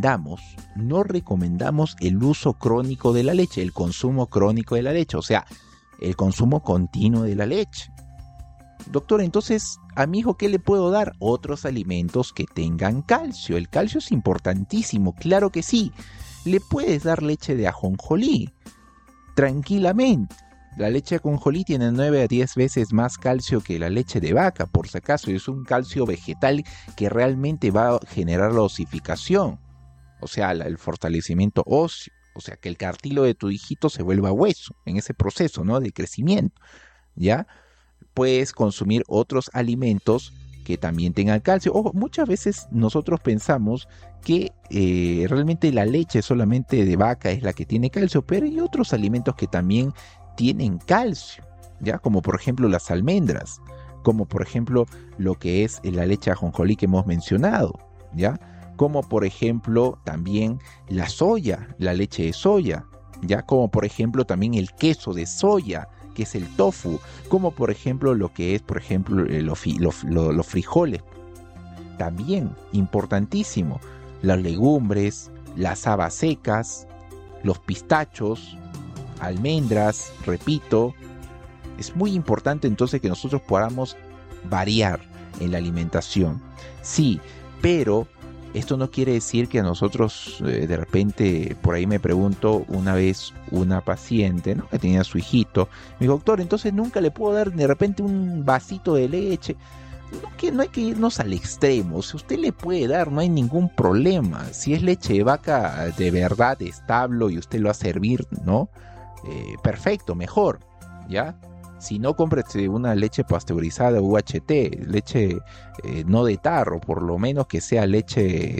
recomendamos el uso crónico de la leche, el consumo crónico de la leche, o sea, el consumo continuo de la leche. Doctor, entonces, a mi hijo, ¿qué le puedo dar? Otros alimentos que tengan calcio. El calcio es importantísimo, claro que sí. Le puedes dar leche de ajonjolí, tranquilamente. La leche de ajonjolí tiene 9 a 10 veces más calcio que la leche de vaca, por si acaso. Es un calcio vegetal que realmente va a generar la osificación, o sea, el fortalecimiento óseo. O sea, que el cartílago de tu hijito se vuelva hueso en ese proceso, ¿no?, de crecimiento, ¿ya? Puedes consumir otros alimentos que también tengan calcio. Ojo, muchas veces nosotros pensamos que realmente la leche solamente de vaca es la que tiene calcio, pero hay otros alimentos que también tienen calcio, ¿ya? Como por ejemplo las almendras, como por ejemplo lo que es la leche de ajonjolí que hemos mencionado, ¿ya? Como por ejemplo también la soya, la leche de soya, ¿ya? Como por ejemplo también el queso de soya, que es el tofu, como por ejemplo lo que es, por ejemplo, los frijoles, también importantísimo, las legumbres, las habas secas, los pistachos, almendras, repito, es muy importante entonces que nosotros podamos variar en la alimentación, sí, pero esto no quiere decir que a nosotros de repente, por ahí me pregunto una vez una paciente, ¿no?, que tenía a su hijito, me dijo, doctor, entonces nunca le puedo dar de repente un vasito de leche. No hay que irnos al extremo, si usted le puede dar, no hay ningún problema. Si es leche de vaca de verdad de establo y usted lo hace hervir, ¿no? Perfecto, mejor, ¿ya? Si no, cómprese una leche pasteurizada UHT, leche no de tarro, por lo menos que sea leche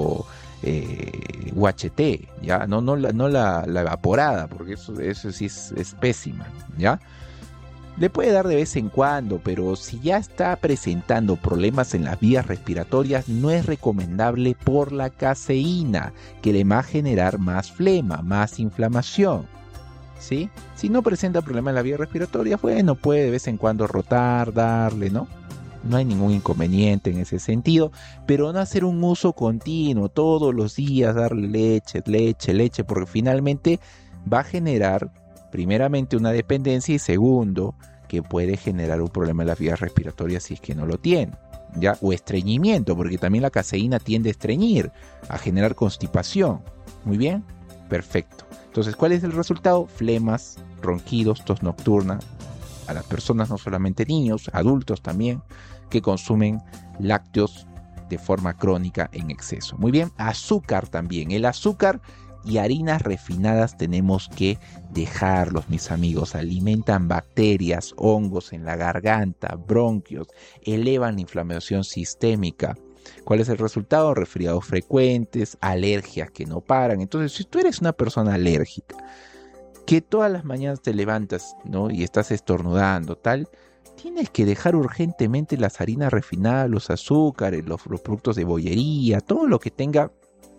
UHT, ¿ya? No la evaporada, porque eso sí es pésima, ¿ya? Le puede dar de vez en cuando, pero si ya está presentando problemas en las vías respiratorias, no es recomendable por la caseína, que le va a generar más flema, más inflamación, ¿sí? Si no presenta problemas en la vía respiratoria, bueno, puede de vez en cuando rotar, darle, ¿no? No hay ningún inconveniente en ese sentido, pero no hacer un uso continuo, todos los días darle leche, porque finalmente va a generar, primeramente, una dependencia y segundo, que puede generar un problema en las vías respiratorias si es que no lo tiene, ¿ya? O estreñimiento, porque también la caseína tiende a estreñir, a generar constipación. Muy bien, perfecto. Entonces, ¿cuál es el resultado? Flemas, ronquidos, tos nocturna, a las personas, no solamente niños, adultos también, que consumen lácteos de forma crónica en exceso. Muy bien, azúcar también. El azúcar y harinas refinadas tenemos que dejarlos, mis amigos. Alimentan bacterias, hongos en la garganta, bronquios, elevan la inflamación sistémica. ¿Cuál es el resultado? Resfriados frecuentes, alergias que no paran. Entonces, si tú eres una persona alérgica, que todas las mañanas te levantas, ¿no?, y estás estornudando, tal, tienes que dejar urgentemente las harinas refinadas, los azúcares, los productos de bollería, todo lo que tenga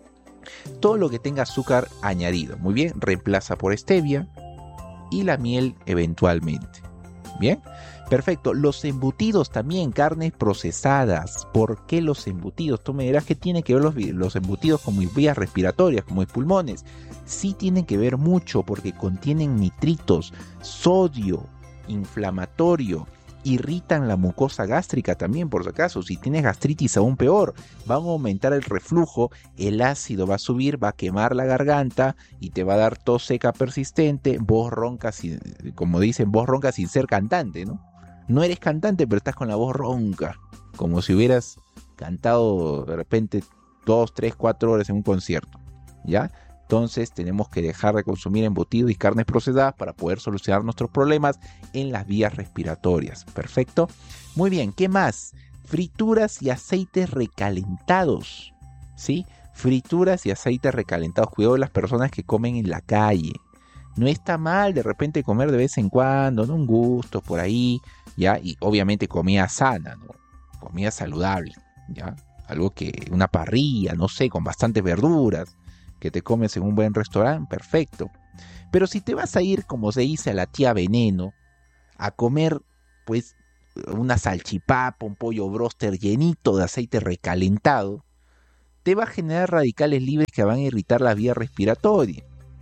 azúcar añadido. Muy bien, reemplaza por stevia y la miel eventualmente. Bien, perfecto. Los embutidos también, carnes procesadas. ¿Por qué los embutidos? Tú me dirás que tiene que ver los embutidos con mis vías respiratorias, con mis pulmones. Sí tienen que ver mucho porque contienen nitritos, sodio, inflamatorio, irritan la mucosa gástrica también, por si acaso. Si tienes gastritis, aún peor, van a aumentar el reflujo, el ácido va a subir, va a quemar la garganta y te va a dar tos seca persistente, voz ronca, como dicen, voz ronca sin ser cantante, ¿no? No eres cantante, pero estás con la voz ronca, como si hubieras cantado de repente 2, 3, 4 horas en un concierto, ¿ya? Entonces tenemos que dejar de consumir embutidos y carnes procesadas para poder solucionar nuestros problemas en las vías respiratorias. Perfecto. Muy bien, ¿qué más? Frituras y aceites recalentados, ¿sí? Frituras y aceites recalentados. Cuidado de las personas que comen en la calle. No está mal de repente comer de vez en cuando, ¿no? Un gusto por ahí, ¿ya? Y obviamente comida sana, ¿no? Comida saludable, ¿ya? Algo que, una parrilla, no sé, con bastantes verduras, que te comes en un buen restaurante, perfecto. Pero si te vas a ir, como se dice, a la tía Veneno, a comer, pues, una salchipapa, un pollo bróster llenito de aceite recalentado, te va a generar radicales libres que van a irritar la vía respiratoria.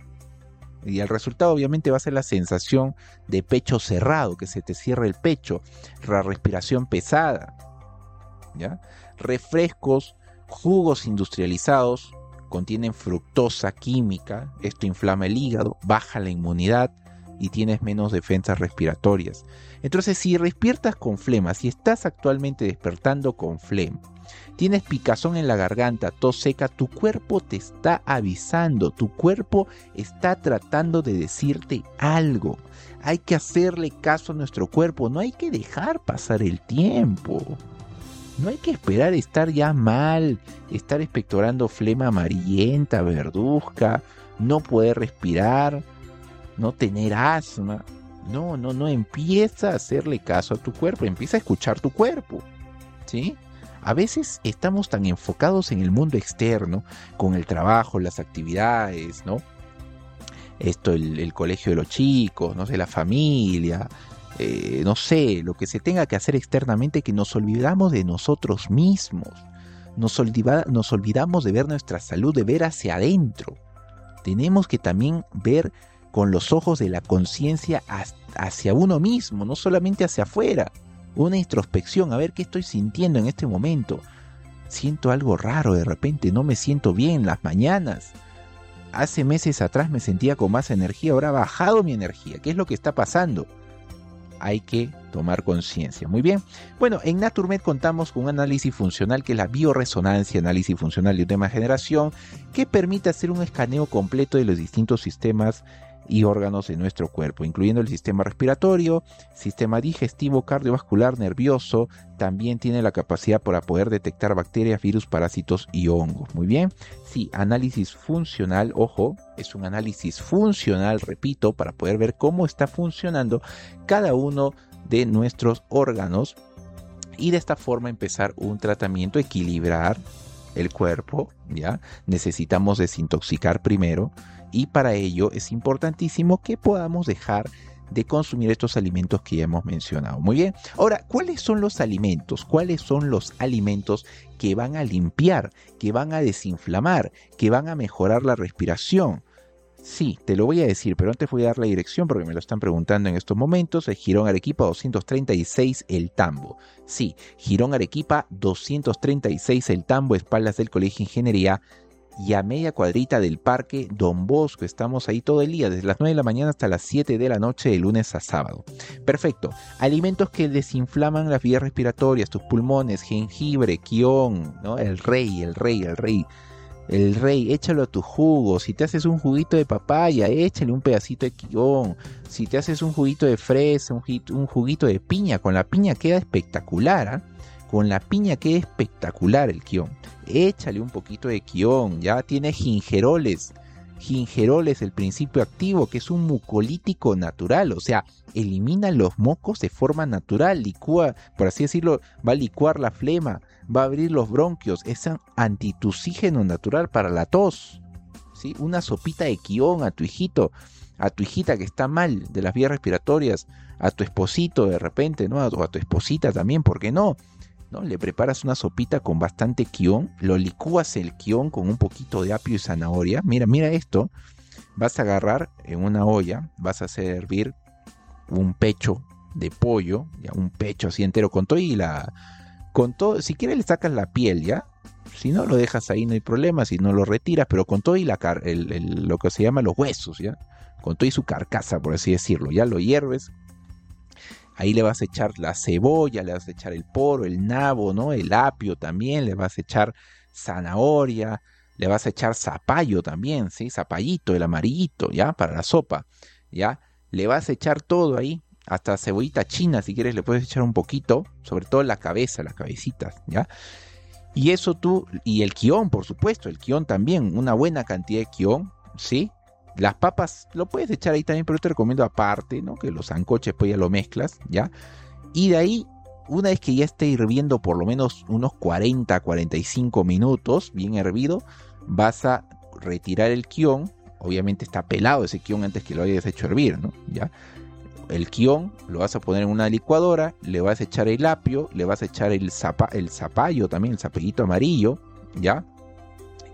Y el resultado obviamente va a ser la sensación de pecho cerrado, que se te cierre el pecho, la respiración pesada, ¿ya? Refrescos, jugos industrializados contienen fructosa química, esto inflama el hígado, baja la inmunidad y tienes menos defensas respiratorias. Entonces, si despiertas con flema, si estás actualmente despertando con flema, tienes picazón en la garganta, tos seca, tu cuerpo te está avisando, tu cuerpo está tratando de decirte algo. Hay que hacerle caso a nuestro cuerpo, no hay que dejar pasar el tiempo. No hay que esperar estar ya mal, estar expectorando flema amarillenta, verduzca, no poder respirar, no tener asma. No, empieza a hacerle caso a tu cuerpo, empieza a escuchar tu cuerpo, ¿sí? A veces estamos tan enfocados en el mundo externo, con el trabajo, las actividades, ¿no? El colegio de los chicos, no sé, la familia, no sé, lo que se tenga que hacer externamente, que nos olvidamos de nosotros mismos, nos olvidamos de ver nuestra salud, de ver hacia adentro. Tenemos que también ver con los ojos de la conciencia hacia uno mismo, no solamente hacia afuera. Una introspección, a ver qué estoy sintiendo en este momento. Siento algo raro de repente, no me siento bien las mañanas. Hace meses atrás me sentía con más energía, ahora ha bajado mi energía. ¿Qué es lo que está pasando? Hay que tomar conciencia. Muy bien. Bueno, en Naturmed contamos con un análisis funcional que es la bioresonancia, análisis funcional de última generación, que permite hacer un escaneo completo de los distintos sistemas y órganos de nuestro cuerpo, incluyendo el sistema respiratorio, sistema digestivo, cardiovascular, nervioso. También tiene la capacidad para poder detectar bacterias, virus, parásitos y hongos. Muy bien. Sí, análisis funcional, ojo, es un análisis funcional, repito, para poder ver cómo está funcionando cada uno de nuestros órganos y de esta forma empezar un tratamiento, equilibrar el cuerpo, ¿ya? Necesitamos desintoxicar primero. Y para ello es importantísimo que podamos dejar de consumir estos alimentos que ya hemos mencionado. Muy bien. Ahora, ¿cuáles son los alimentos? ¿Cuáles son los alimentos que van a limpiar, que van a desinflamar, que van a mejorar la respiración? Sí, te lo voy a decir, pero antes voy a dar la dirección porque me lo están preguntando en estos momentos. Es Girón Arequipa 236 El Tambo. Sí, Girón Arequipa 236 El Tambo, espaldas del Colegio de Ingeniería, y a media cuadrita del Parque Don Bosco. Estamos ahí todo el día, desde las 9 de la mañana hasta las 7 de la noche, de lunes a sábado. Perfecto. Alimentos que desinflaman las vías respiratorias, tus pulmones: jengibre, quión, ¿no? El rey, échalo a tu jugo. Si te haces un juguito de papaya, échale un pedacito de quión. Si te haces un juguito de fresa, un juguito de piña, con la piña queda espectacular, ¿eh? Con la piña queda espectacular el quión. Échale un poquito de quión. Ya tiene gingeroles. Gingeroles, el principio activo, que es un mucolítico natural. O sea, elimina los mocos de forma natural. Licúa, por así decirlo, va a licuar la flema. Va a abrir los bronquios. Es un antitusígeno natural para la tos. ¿Sí? Una sopita de quión a tu hijito, a tu hijita que está mal de las vías respiratorias, a tu esposito de repente, ¿no? O a tu esposita también, ¿por qué no? ¿No? Le preparas una sopita con bastante quión, lo licúas el quión con un poquito de apio y zanahoria. Mira esto. Vas a agarrar en una olla, vas a hacer hervir un pecho de pollo, ya, un pecho así entero, con todo, si quieres le sacas la piel, ¿ya? Si no, lo dejas ahí, no hay problema, si no lo retiras, pero con todo y lo que se llama los huesos, ¿ya? Con todo y su carcasa, por así decirlo, ya lo hierves. Ahí le vas a echar la cebolla, le vas a echar el poro, el nabo, ¿no? El apio también, le vas a echar zanahoria, le vas a echar zapallo también, ¿sí? Zapallito, el amarillito, ¿ya? Para la sopa, ¿ya? Le vas a echar todo ahí, hasta cebollita china, si quieres le puedes echar un poquito, sobre todo la cabeza, las cabecitas, ¿ya? Y eso y el quión, por supuesto, el quión también, una buena cantidad de quión, ¿sí? Las papas lo puedes echar ahí también, pero te recomiendo aparte, ¿no? Que los sancoches pues ya lo mezclas, ¿ya? Y de ahí, una vez que ya esté hirviendo por lo menos unos 40-45 minutos, bien hervido, vas a retirar el quión. Obviamente está pelado ese quión antes que lo hayas hecho hervir, ¿no? ¿Ya? El quión lo vas a poner en una licuadora, le vas a echar el apio, le vas a echar el zapallo también, el zapallito amarillo, ¿ya?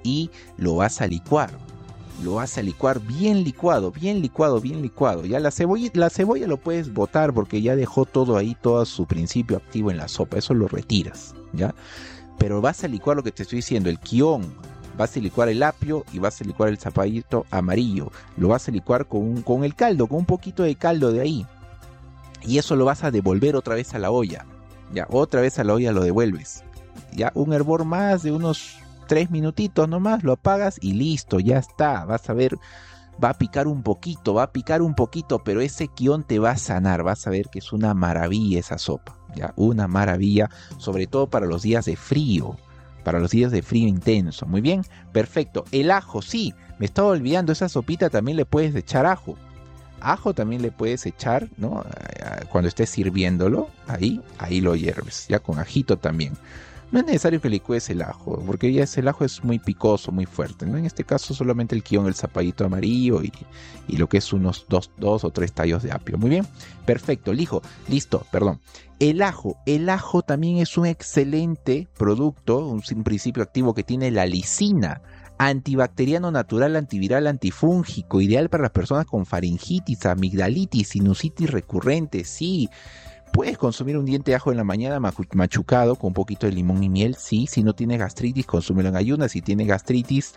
y lo vas a licuar. Lo vas a licuar bien licuado, bien licuado, bien licuado. Ya la cebolla lo puedes botar porque ya dejó todo ahí, todo su principio activo en la sopa. Eso lo retiras, ¿ya? Pero vas a licuar lo que te estoy diciendo, el quión. Vas a licuar el apio y vas a licuar el zapallito amarillo. Lo vas a licuar con el caldo, con un poquito de caldo de ahí. Y eso lo vas a devolver otra vez a la olla. Ya, otra vez a la olla lo devuelves. Ya, un hervor más de unos 3 minutitos nomás, lo apagas y listo, ya está. Vas a ver, va a picar un poquito, pero ese quión te va a sanar. Vas a ver que es una maravilla esa sopa, ya, una maravilla, sobre todo para los días de frío, intenso. Muy bien, perfecto. El ajo, sí, me estaba olvidando, esa sopita también le puedes echar ajo. Ajo también le puedes echar, ¿no? Cuando estés sirviéndolo, ahí lo hierves, ya con ajito también. No es necesario que licúes el ajo, porque ya el ajo es muy picoso, muy fuerte, ¿no? En este caso solamente el quión, el zapallito amarillo y lo que es unos 2 o 3 tallos de apio. Muy bien, perfecto, listo, perdón. El ajo también es un excelente producto, un principio activo que tiene la lisina, antibacteriano natural, antiviral, antifúngico, ideal para las personas con faringitis, amigdalitis, sinusitis recurrente, sí. Puedes consumir un diente de ajo en la mañana machucado con un poquito de limón y miel, sí. Si no tienes gastritis, consúmelo en ayunas. Si tienes gastritis,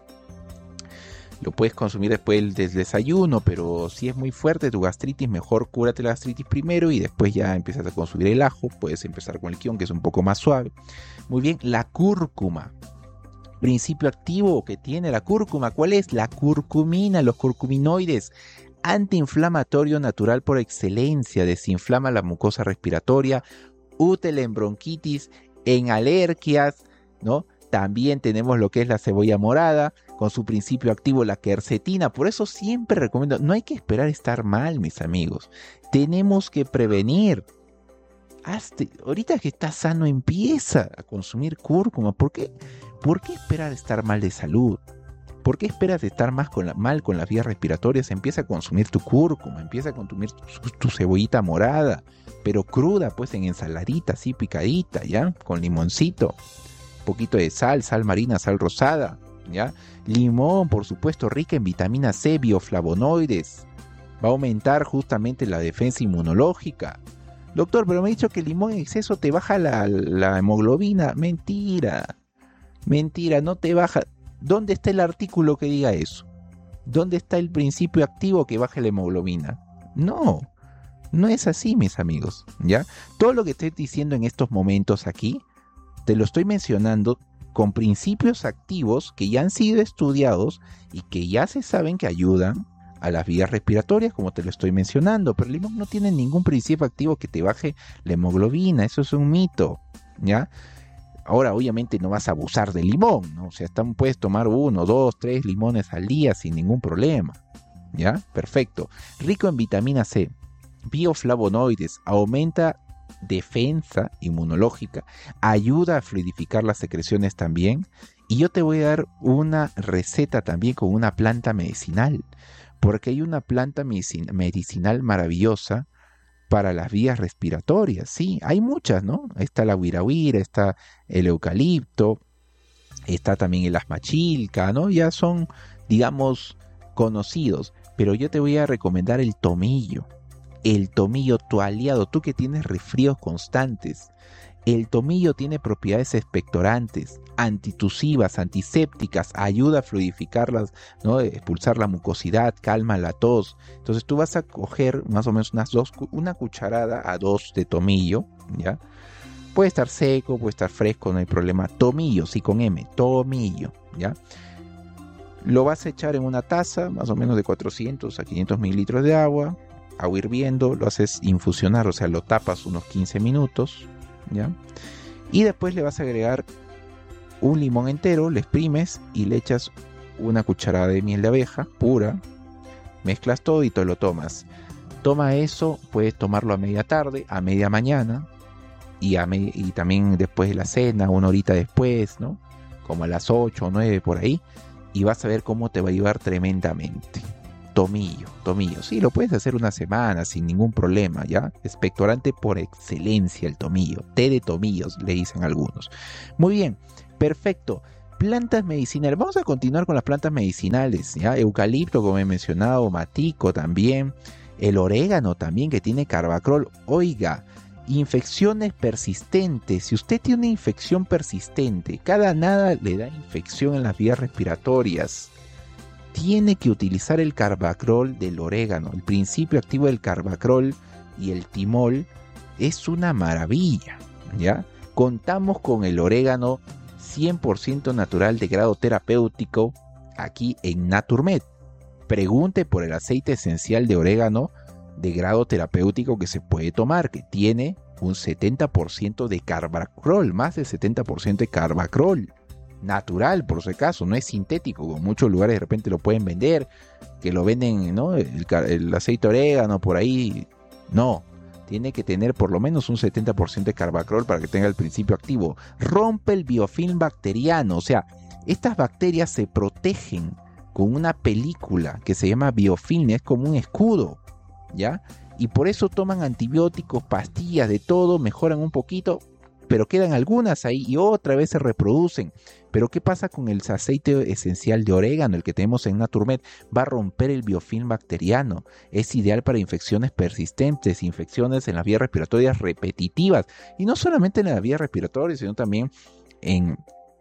lo puedes consumir después del desayuno, pero si es muy fuerte tu gastritis, mejor cúrate la gastritis primero y después ya empiezas a consumir el ajo. Puedes empezar con el quión, que es un poco más suave. Muy bien, la cúrcuma. Principio activo que tiene la cúrcuma, ¿cuál es? La curcumina, los curcuminoides. Antiinflamatorio natural por excelencia, desinflama la mucosa respiratoria, útil en bronquitis, en alergias, ¿no? También tenemos lo que es la cebolla morada, con su principio activo la quercetina. Por eso siempre recomiendo, no hay que esperar estar mal, mis amigos. Tenemos que prevenir. Ahorita que estás sano, empieza a consumir cúrcuma. ¿Por qué? ¿Por qué esperar estar mal de salud? ¿Por qué esperas estar mal con las vías respiratorias? Empieza a consumir tu cúrcuma, empieza a consumir tu cebollita morada, pero cruda, pues en ensaladita, así picadita, ¿ya? Con limoncito, un poquito de sal marina, sal rosada, ¿ya? Limón, por supuesto, rica en vitamina C, bioflavonoides. Va a aumentar justamente la defensa inmunológica. Doctor, pero me ha dicho que el limón en exceso te baja la hemoglobina. Mentira, no te baja. ¿Dónde está el artículo que diga eso? ¿Dónde está el principio activo que baje la hemoglobina? No es así, mis amigos, ¿ya? Todo lo que estoy diciendo en estos momentos aquí, te lo estoy mencionando con principios activos que ya han sido estudiados y que ya se saben que ayudan a las vías respiratorias, como te lo estoy mencionando, pero el limón no tiene ningún principio activo que te baje la hemoglobina, eso es un mito, ¿ya? Ahora, obviamente, no vas a abusar del limón, ¿no? O sea, puedes tomar 1, 2, 3 limones al día sin ningún problema, ¿ya? Perfecto. Rico en vitamina C, bioflavonoides, aumenta defensa inmunológica, ayuda a fluidificar las secreciones también. Y yo te voy a dar una receta también con una planta medicinal, porque hay una planta medicinal maravillosa para las vías respiratorias, sí, hay muchas, ¿no? Está la huirahuira, está el eucalipto, está también el asmachilca, ¿no? Ya son, digamos, conocidos, pero yo te voy a recomendar el tomillo, tu aliado, tú que tienes resfríos constantes. El tomillo tiene propiedades expectorantes, antitusivas, antisépticas, ayuda a fluidificarlas, ¿no? Expulsar la mucosidad, calma la tos. Entonces tú vas a coger más o menos una cucharada a 2 de tomillo, ¿ya? Puede estar seco, puede estar fresco, no hay problema. Tomillo, sí, con M, tomillo, ¿ya? Lo vas a echar en una taza, más o menos de 400 a 500 mililitros de agua hirviendo, lo haces infusionar, o sea, lo tapas unos 15 minutos, ¿ya? Y después le vas a agregar un limón entero, le exprimes y le echas una cucharada de miel de abeja pura, mezclas todo y te lo tomas. Toma eso, puedes tomarlo a media tarde, a media mañana y también después de la cena, una horita después, ¿no? Como a las 8 o 9 por ahí, y vas a ver cómo te va a ayudar tremendamente. Tomillo, sí, lo puedes hacer una semana sin ningún problema, ¿ya? Expectorante por excelencia el tomillo, té de tomillos, le dicen algunos. Muy bien, perfecto. Plantas medicinales. Vamos a continuar con las plantas medicinales, ¿ya? Eucalipto, como he mencionado, matico también, el orégano también, que tiene carbacriol. Oiga, infecciones persistentes. Si usted tiene una infección persistente, cada nada le da infección en las vías respiratorias, tiene que utilizar el carbacriol del orégano. El principio activo del carbacriol y el timol es una maravilla, ¿ya? Contamos con el orégano 100% natural de grado terapéutico aquí en Naturmed. Pregunte por el aceite esencial de orégano de grado terapéutico que se puede tomar, que tiene un 70% de carbacriol, más del 70% de carbacriol. Natural, por si acaso, no es sintético, como en muchos lugares de repente lo pueden vender, que lo venden, ¿no? El aceite orégano por ahí. No, tiene que tener por lo menos un 70% de carbacriol para que tenga el principio activo. Rompe el biofilm bacteriano, o sea, estas bacterias se protegen con una película que se llama biofilm, es como un escudo, ¿ya? Y por eso toman antibióticos, pastillas, de todo, mejoran un poquito, pero quedan algunas ahí y otra vez se reproducen. Pero ¿qué pasa con el aceite esencial de orégano, el que tenemos en Naturmed? Va a romper el biofilm bacteriano. Es ideal para infecciones persistentes, infecciones en las vías respiratorias repetitivas. Y no solamente en las vías respiratorias, sino también en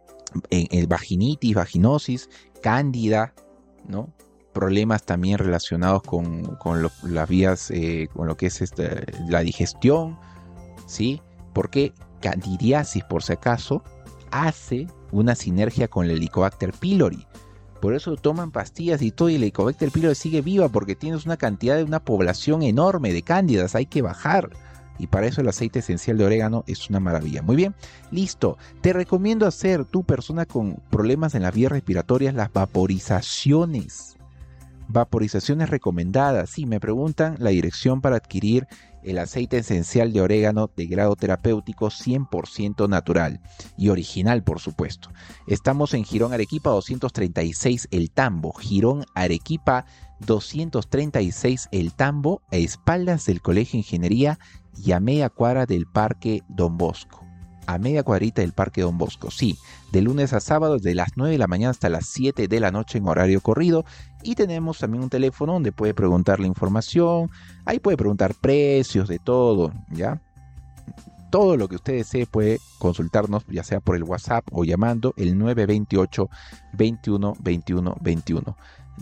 vaginitis, vaginosis, cándida, ¿no? Problemas también relacionados con las vías, con lo que es la digestión, ¿sí? Porque candidiasis, por si acaso, hace una sinergia con el Helicobacter pylori. Por eso toman pastillas y todo, y el Helicobacter pylori sigue viva porque tienes una cantidad de una población enorme de cándidas, hay que bajar. Y para eso el aceite esencial de orégano es una maravilla. Muy bien, listo. Te recomiendo hacer, tu persona con problemas en las vías respiratorias, las vaporizaciones. Vaporizaciones recomendadas. Sí, me preguntan la dirección para adquirir el aceite esencial de orégano de grado terapéutico 100% natural y original, por supuesto. Estamos en Girón Arequipa 236 El Tambo. Girón Arequipa 236 El Tambo, a espaldas del Colegio de Ingeniería y a media cuadra del Parque Don Bosco. A media cuadrita del Parque Don Bosco, sí, de lunes a sábado de las 9 de la mañana hasta las 7 de la noche en horario corrido. Y tenemos también un teléfono donde puede preguntar la información, ahí puede preguntar precios, de todo, ¿ya? Todo lo que usted desee puede consultarnos, ya sea por el WhatsApp o llamando el 928 21 21 21.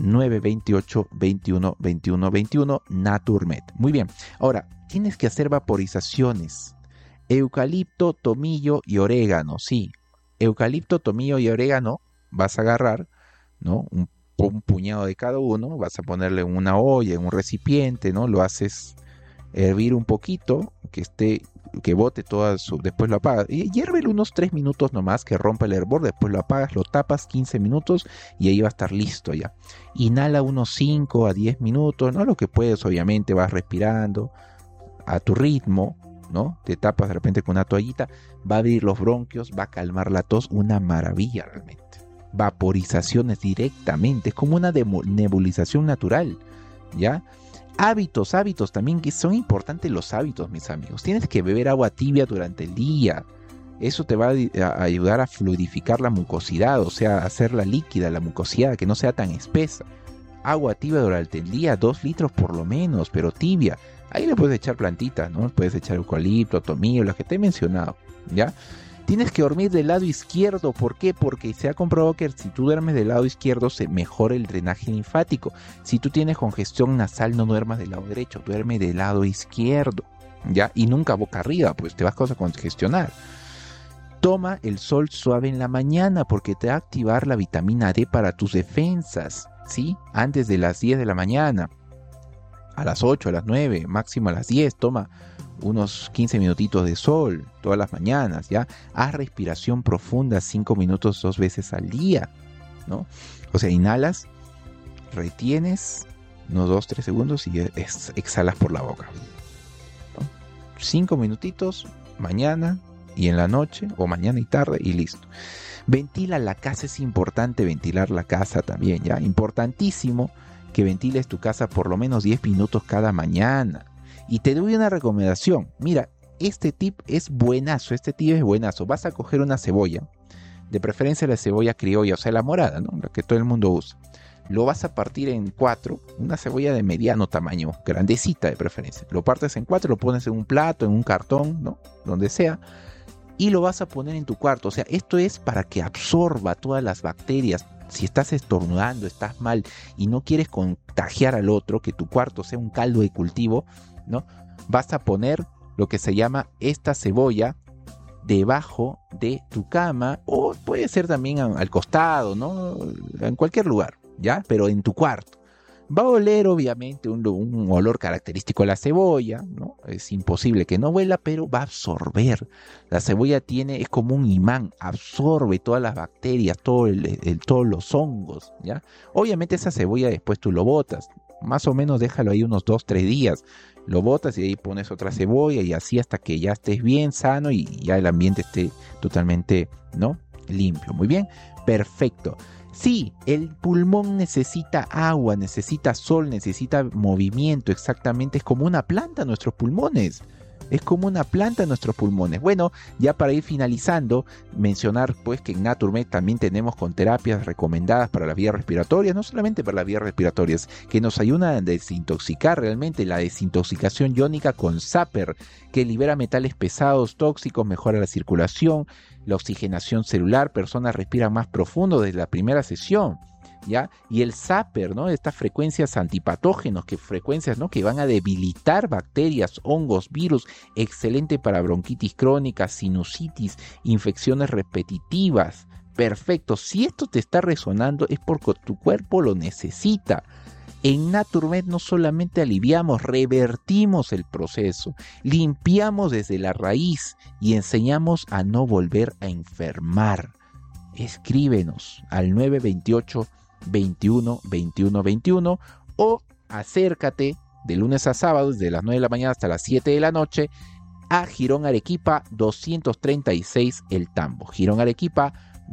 928 21 21 21 Naturmed. Muy bien, ahora tienes que hacer vaporizaciones. Eucalipto, tomillo y orégano, sí. Eucalipto, tomillo y orégano vas a agarrar, ¿no? Un puñado de cada uno, vas a ponerle en una olla, en un recipiente, ¿no? Lo haces hervir un poquito, que bote toda después lo apagas. Y hiérvelo unos 3 minutos nomás, que rompa el hervor, después lo apagas, lo tapas 15 minutos y ahí va a estar listo ya. Inhala unos 5 a 10 minutos, ¿no? Lo que puedes, obviamente, vas respirando a tu ritmo, ¿no? Te tapas de repente con una toallita, va a abrir los bronquios, va a calmar la tos, una maravilla realmente. Vaporizaciones directamente, es como una nebulización natural, ¿ya? Hábitos también, que son importantes los hábitos, mis amigos. Tienes que beber agua tibia durante el día. Eso te va a ayudar a fluidificar la mucosidad, o sea, hacerla líquida, la mucosidad, que no sea tan espesa. Agua tibia durante el día, 2 litros por lo menos, pero tibia. Ahí le puedes echar plantitas, ¿no? Puedes echar eucalipto, tomillo, las que te he mencionado, ¿ya? Tienes que dormir del lado izquierdo. ¿Por qué? Porque se ha comprobado que si tú duermes del lado izquierdo se mejora el drenaje linfático. Si tú tienes congestión nasal, no duermas del lado derecho, duerme del lado izquierdo, ¿ya? Y nunca boca arriba, pues te vas a congestionar. Toma el sol suave en la mañana porque te va a activar la vitamina D para tus defensas, ¿sí? Antes de las 10 de la mañana. A las 8, a las 9, máximo a las 10, toma unos 15 minutitos de sol todas las mañanas, ¿ya? Haz respiración profunda 5 minutos 2 veces al día, ¿no? O sea, inhalas, retienes unos 2-3 segundos y exhalas por la boca, ¿no? 5 minutitos mañana y en la noche, o mañana y tarde, y listo. Ventila la casa, es importante ventilar la casa también, ¿ya? Importantísimo que ventiles tu casa por lo menos 10 minutos cada mañana. Y te doy una recomendación. Mira, este tip es buenazo. Vas a coger una cebolla de preferencia la cebolla criolla, o sea, la morada, ¿no? La que todo el mundo usa. Lo vas a partir en 4, una cebolla de mediano tamaño, grandecita de preferencia. Lo partes en 4, lo pones en un plato, en un cartón, ¿no? Donde sea, y lo vas a poner en tu cuarto. O sea, esto es para que absorba todas las bacterias. Si estás estornudando, estás mal y no quieres contagiar al otro, que tu cuarto sea un caldo de cultivo, ¿no? Vas a poner lo que se llama esta cebolla debajo de tu cama, o puede ser también al costado, ¿no? En cualquier lugar, ¿ya? Pero en tu cuarto. Va a oler obviamente un olor característico a la cebolla, ¿no? Es imposible que no huela, pero va a absorber. La cebolla es como un imán, absorbe todas las bacterias, todos los hongos, ¿ya? Obviamente esa cebolla después tú lo botas, más o menos déjalo ahí unos 2-3 días, lo botas y ahí pones otra cebolla y así hasta que ya estés bien sano y ya el ambiente esté totalmente, ¿no? Limpio. Muy bien, perfecto. Sí, el pulmón necesita agua, necesita sol, necesita movimiento, exactamente. Es como una planta nuestros pulmones. Es como una planta nuestros pulmones. Bueno, ya para ir finalizando, mencionar pues que en Naturmed también tenemos con terapias recomendadas para las vías respiratorias, no solamente para las vías respiratorias, que nos ayudan a desintoxicar realmente, la desintoxicación iónica con Zapper, que libera metales pesados, tóxicos, mejora la circulación, la oxigenación celular, personas respiran más profundo desde la primera sesión, ¿ya? Y el Zapper, ¿no? Estas frecuencias antipatógenos, frecuencias, ¿no? Que van a debilitar bacterias, hongos, virus, excelente para bronquitis crónica, sinusitis, infecciones repetitivas. Perfecto, si esto te está resonando es porque tu cuerpo lo necesita. En Naturmed no solamente aliviamos, revertimos el proceso, limpiamos desde la raíz y enseñamos a no volver a enfermar. Escríbenos al 928 21 21 21 o acércate de lunes a sábado desde las 9 de la mañana hasta las 7 de la noche a Girón Arequipa 236 El Tambo. Girón Arequipa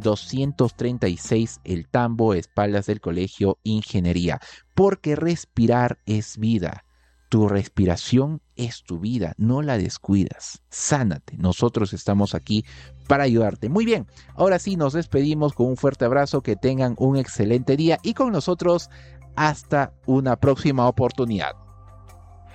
236 El Tambo, espaldas del Colegio Ingeniería. Porque respirar es vida. Tu respiración es tu vida, no la descuidas. Sánate, nosotros estamos aquí para ayudarte. Muy bien, ahora sí nos despedimos con un fuerte abrazo, que tengan un excelente día y con nosotros hasta una próxima oportunidad.